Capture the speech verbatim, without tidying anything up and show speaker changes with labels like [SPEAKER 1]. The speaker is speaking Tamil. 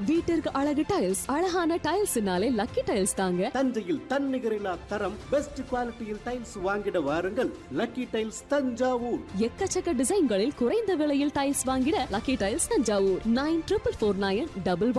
[SPEAKER 1] வீட்டிற்கு அழகு டைல்ஸ். அழகான டைல்ஸ்னாலே லக்கி டைல்ஸ் தாங்க.
[SPEAKER 2] தஞ்சையில் தன்னிகரில்லா தரம் பெஸ்ட் குவாலிட்டியில் டைல்ஸ் வாங்கிட வாருங்கள். Lucky tiles Thanjavur.
[SPEAKER 1] எக்கச்சக்க டிசைன்களில் குறைந்த விலையில் டைல்ஸ் வாங்கிட lucky tiles Thanjavur. Nine triple four nine double